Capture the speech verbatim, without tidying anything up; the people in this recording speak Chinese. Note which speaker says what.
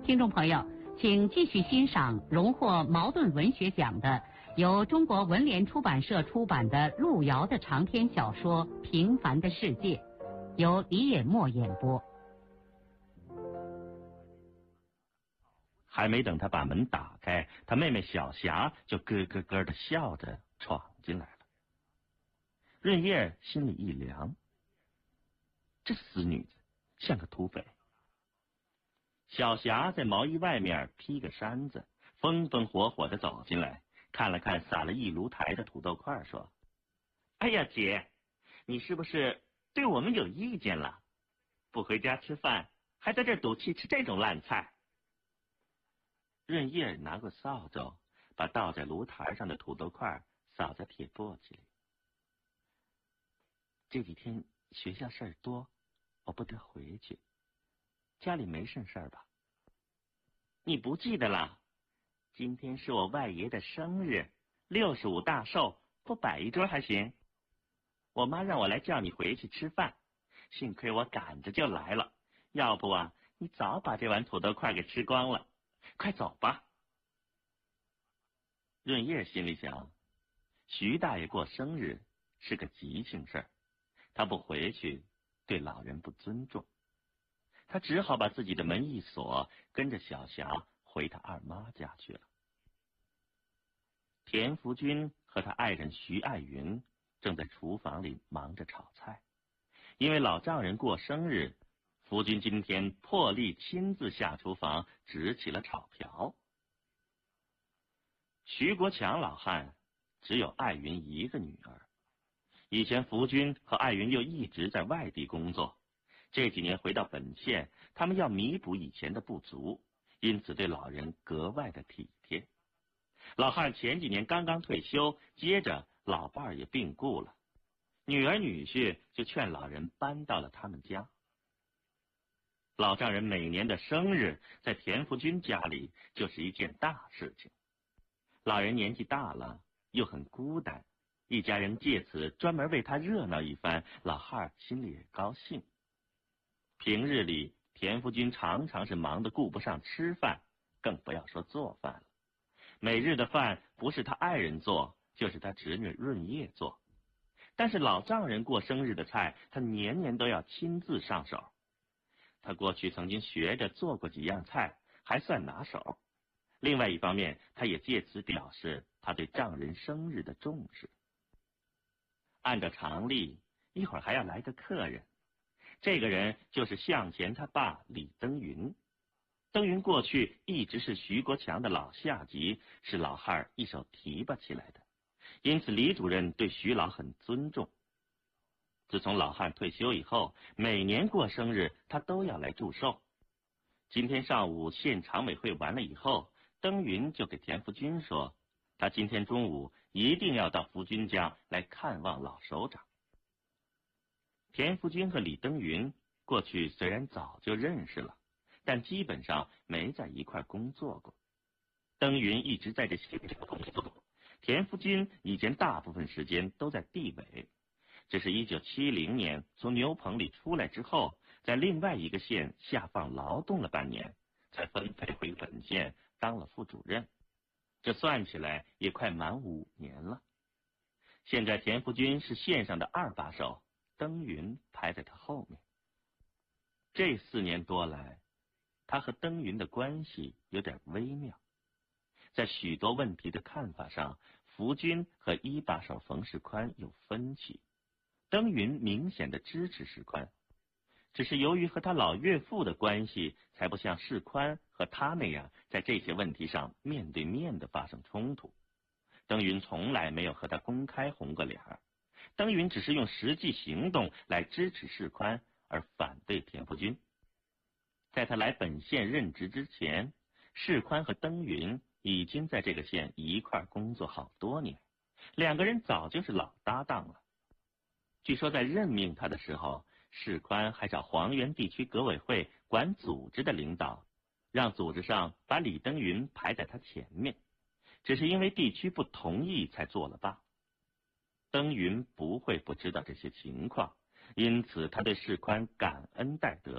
Speaker 1: 听众朋友，请继续欣赏荣获茅盾文学奖的、由中国文联出版社出版的路遥的长篇小说《平凡的世界》，由李野墨演播。
Speaker 2: 还没等他把门打开，他妹妹小霞就咯咯咯的笑着闯进来了。润叶心里一凉，这死女子像个土匪。小霞在毛衣外面披个衫子，风风火火的走进来，看了看撒了一炉台的土豆块，说：“哎呀，姐，你是不是对我们有意见了？不回家吃饭，还在这赌气吃这种烂菜？”润叶拿过扫帚，把倒在炉台上的土豆块扫在铁簸箕里。这几天学校事儿多，我不得回去。家里没甚事儿吧？你不记得了？今天是我外爷的生日，六十五大寿，不摆一桌还行。我妈让我来叫你回去吃饭，幸亏我赶着就来了，要不啊，你早把这碗土豆块给吃光了。快走吧。润叶心里想，徐大爷过生日是个急性事儿，他不回去对老人不尊重，他只好把自己的门一锁，跟着小霞回他二妈家去了。田福军和他爱人徐爱云正在厨房里忙着炒菜，因为老丈人过生日，福军今天破例亲自下厨房执起了炒瓢。徐国强老汉只有爱云一个女儿，以前福军和爱云又一直在外地工作，这几年回到本县，他们要弥补以前的不足，因此对老人格外的体贴。老汉前几年刚刚退休，接着老伴儿也病故了，女儿女婿就劝老人搬到了他们家。老丈人每年的生日在田福军家里就是一件大事情。老人年纪大了，又很孤单，一家人借此专门为他热闹一番，老汉心里也高兴。平日里田福军常常是忙得顾不上吃饭，更不要说做饭了。每日的饭不是他爱人做，就是他侄女润叶做，但是老丈人过生日的菜他年年都要亲自上手。他过去曾经学着做过几样菜，还算拿手。另外一方面，他也借此表示他对丈人生日的重视。按照常例，一会儿还要来个客人，这个人就是向前他爸李登云。登云过去一直是徐国强的老下级，是老汉一手提拔起来的，因此李主任对徐老很尊重。自从老汉退休以后，每年过生日他都要来祝寿。今天上午县常委会完了以后，登云就给田福军说，他今天中午一定要到福军家来看望老首长。田福军和李登云过去虽然早就认识了，但基本上没在一块工作过。登云一直在这县城工作，田福军以前大部分时间都在地委。这是一九七零年从牛棚里出来之后，在另外一个县下放劳动了半年，才分配回本县当了副主任。这算起来也快满五年了。现在田福军是县上的二把手，登云排在他后面。这四年多来，他和登云的关系有点微妙，在许多问题的看法上，福军和一把手冯世宽有分歧。登云明显的支持世宽，只是由于和他老岳父的关系，才不像世宽和他那样在这些问题上面对面的发生冲突。登云从来没有和他公开红过脸儿，登云只是用实际行动来支持世宽，而反对田福军。在他来本县任职之前，世宽和登云已经在这个县一块工作好多年，两个人早就是老搭档了。据说在任命他的时候，世宽还找黄原地区革委会管组织的领导，让组织上把李登云排在他前面，只是因为地区不同意才作了罢。登云不会不知道这些情况，因此他对世宽感恩戴德。